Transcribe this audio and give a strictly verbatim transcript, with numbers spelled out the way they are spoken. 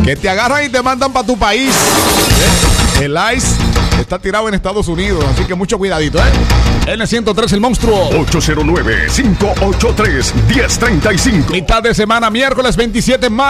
que te agarran y te mandan para tu país. El ICE está tirado en Estados Unidos, así que mucho cuidadito, ¿eh? N ciento tres, el monstruo. ocho cero nueve, cinco ocho tres, uno cero tres cinco. Mitad de semana, miércoles veintisiete de mayo.